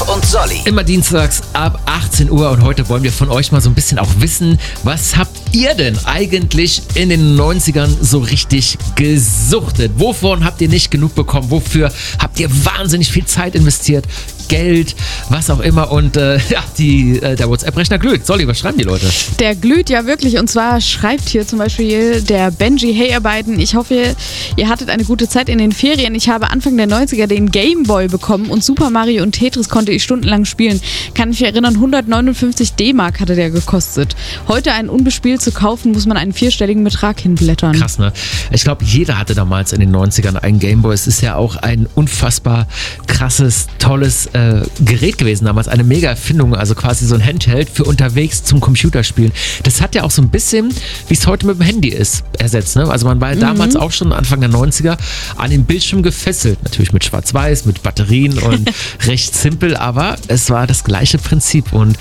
und Solly. Immer dienstags ab 18 Uhr und heute wollen wir von euch mal so ein bisschen auch wissen, was habt ihr denn eigentlich in den 90ern so richtig gesuchtet? Wovon habt ihr nicht genug bekommen? Wofür habt ihr wahnsinnig viel Zeit investiert? Geld, was auch immer und der WhatsApp-Rechner glüht. Solly, was schreiben die Leute? Der glüht ja wirklich und zwar schreibt hier zum Beispiel der Benji: Hey ihr beiden, ich hoffe, ihr hattet eine gute Zeit in den Ferien. Ich habe Anfang der 90er den Game Boy bekommen und Super Mario und Tetris konnte ich stundenlang spielen. Kann ich mich erinnern, 159 D-Mark hatte der gekostet. Heute einen unbespielt zu kaufen, muss man einen 4-stelligen Betrag hinblättern. Krass, ne? Ich glaube, jeder hatte damals in den 90ern einen Game Boy. Es ist ja auch ein unfassbar krasses, tolles Gerät gewesen damals, eine mega Erfindung, also quasi so ein Handheld für unterwegs zum Computerspielen. Das hat ja auch so ein bisschen, wie es heute mit dem Handy ist, ersetzt. Ne? Also man war ja damals auch schon Anfang der 90er an den Bildschirm gefesselt. Natürlich mit Schwarz-Weiß, mit Batterien und recht simpel, aber es war das gleiche Prinzip und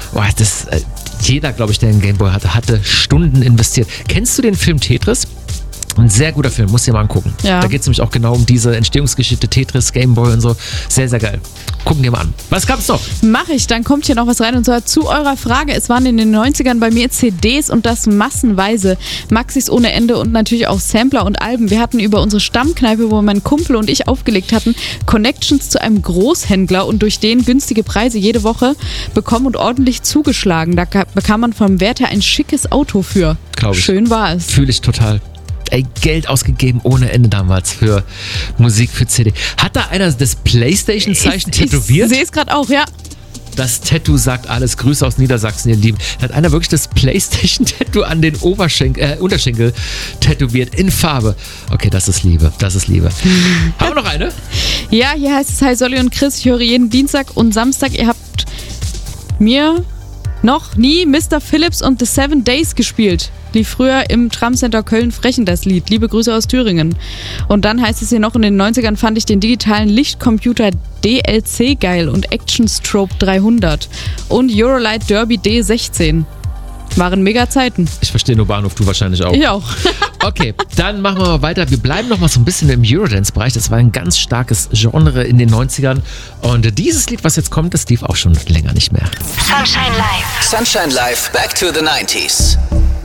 jeder, glaube ich, der einen Gameboy hatte Stunden investiert. Kennst du den Film Tetris? Ein sehr guter Film, musst du dir mal angucken. Ja. Da geht es nämlich auch genau um diese Entstehungsgeschichte Tetris, Gameboy und so. Sehr, sehr geil. Gucken dir mal an. Was gab's noch? Mach ich, dann kommt hier noch was rein und zwar zu eurer Frage. Es waren in den 90ern bei mir CDs und das massenweise. Maxis ohne Ende und natürlich auch Sampler und Alben. Wir hatten über unsere Stammkneipe, wo mein Kumpel und ich aufgelegt hatten, Connections zu einem Großhändler und durch den günstige Preise jede Woche bekommen und ordentlich zugeschlagen. Da bekam man vom Wert her ein schickes Auto für. Glaube ich. Schön war es. Fühle ich total. Ey, Geld ausgegeben ohne Ende damals für Musik, für CD. Hat da einer das PlayStation-Zeichen tätowiert? Ich sehe es gerade auch, ja. Das Tattoo sagt alles. Grüße aus Niedersachsen, ihr Lieben. Da hat einer wirklich das PlayStation-Tattoo an den Unterschenkel tätowiert in Farbe. Okay, das ist Liebe. Das ist Liebe. Haben wir noch eine? Ja, hier heißt es: Hi Solly und Chris, ich höre jeden Dienstag und Samstag. Ihr habt mir noch nie Mr. Phillips und The 7 Days gespielt. Lief früher im Tramcenter Köln-Frechen das Lied. Liebe Grüße aus Thüringen. Und dann heißt es hier noch: In den 90ern fand ich den digitalen Lichtcomputer DLC geil und Action Strobe 300 und Eurolight Derby D16. Waren mega Zeiten. Ich verstehe nur Bahnhof, du wahrscheinlich auch. Ich auch. Okay, dann machen wir mal weiter. Wir bleiben noch mal so ein bisschen im Eurodance-Bereich. Das war ein ganz starkes Genre in den 90ern. Und dieses Lied, was jetzt kommt, das lief auch schon länger nicht mehr. Sunshine Live, Back to the 90s.